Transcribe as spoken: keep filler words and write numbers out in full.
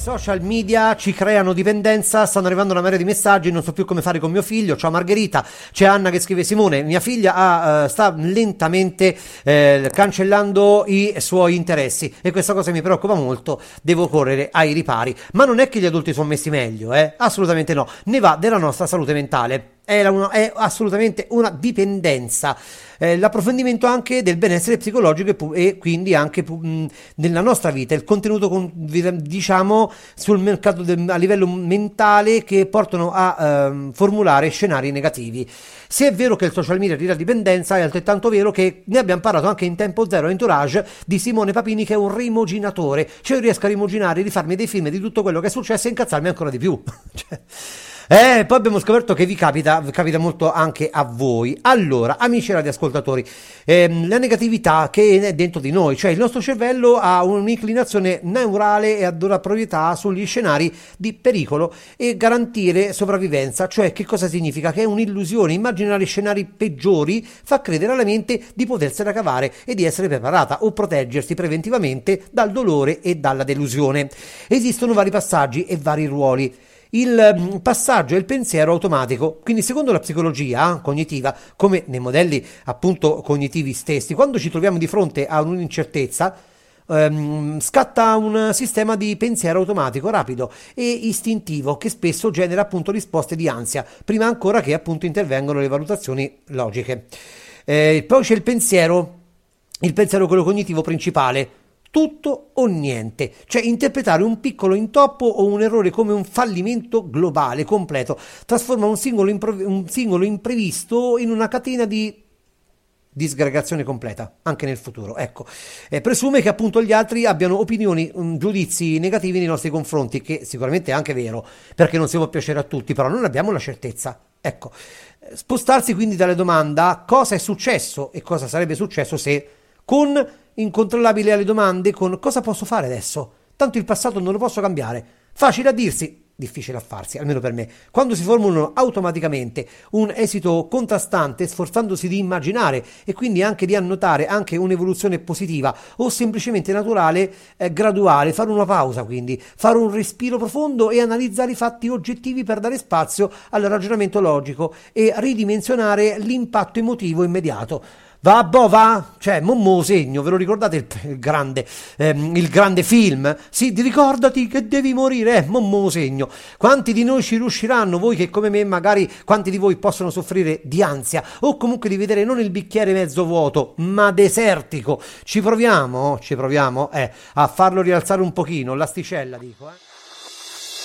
social media ci creano dipendenza, stanno arrivando una marea di messaggi, non so più come fare con mio figlio. Ciao Margherita, c'è Anna che scrive: Simone, mia figlia ha, uh, sta lentamente eh, cancellando i suoi interessi e questa cosa mi preoccupa molto, devo correre ai ripari. Ma non è che gli adulti sono messi meglio, eh? Assolutamente no, ne va della nostra salute mentale. È, una, è assolutamente una dipendenza. Eh, l'approfondimento anche del benessere psicologico e, pu- e quindi anche pu- mh, nella nostra vita, il contenuto con, diciamo sul mercato del, a livello mentale, che portano a ehm, formulare scenari negativi. Se è vero che il social media tira dipendenza, è altrettanto vero che ne abbiamo parlato anche in Tempo Zero Entourage di Simone Papini, che è un rimuginatore, cioè io riesco a rimuginare, di farmi dei film di tutto quello che è successo e incazzarmi ancora di più. Cioè, Eh, poi abbiamo scoperto che vi capita, capita molto anche a voi. Allora, amici radioascoltatori, ehm, la negatività che è dentro di noi, cioè il nostro cervello ha un'inclinazione neurale e ha una proprietà sugli scenari di pericolo e garantire sopravvivenza. Cioè, che cosa significa? Che è un'illusione. Immaginare scenari peggiori fa credere alla mente di potersela cavare e di essere preparata o proteggersi preventivamente dal dolore e dalla delusione. Esistono vari passaggi e vari ruoli. Il passaggio è il pensiero automatico, quindi secondo la psicologia cognitiva, come nei modelli appunto cognitivi stessi, quando ci troviamo di fronte a un'incertezza ehm, scatta un sistema di pensiero automatico rapido e istintivo che spesso genera appunto risposte di ansia, prima ancora che appunto intervengono le valutazioni logiche. Eh, poi c'è il pensiero, il pensiero quello cognitivo principale. Tutto o niente, cioè interpretare un piccolo intoppo o un errore come un fallimento globale, completo, trasforma un singolo, improv- un singolo imprevisto in una catena di disgregazione completa, anche nel futuro. Ecco, eh, presume che appunto gli altri abbiano opinioni, um, giudizi negativi nei nostri confronti, che sicuramente è anche vero, perché non si può piacere a tutti, però non abbiamo la certezza. Ecco, spostarsi quindi dalle domande cosa è successo e cosa sarebbe successo se, con incontrollabile alle domande con cosa posso fare adesso? Tanto il passato non lo posso cambiare. Facile a dirsi, difficile a farsi, almeno per me. Quando si formulano automaticamente un esito contrastante, sforzandosi di immaginare e quindi anche di annotare anche un'evoluzione positiva o semplicemente naturale, eh, graduale, fare una pausa, quindi fare un respiro profondo e analizzare i fatti oggettivi per dare spazio al ragionamento logico e ridimensionare l'impatto emotivo immediato. Va, boh, va, cioè, mommo segno, ve lo ricordate il, il grande ehm, il grande film? Sì, ricordati che devi morire, eh, mommo segno. Quanti di noi ci riusciranno, voi che come me magari, quanti di voi possono soffrire di ansia o comunque di vedere non il bicchiere mezzo vuoto, ma desertico? Ci proviamo, ci proviamo, eh, a farlo rialzare un pochino, l'asticella dico, eh.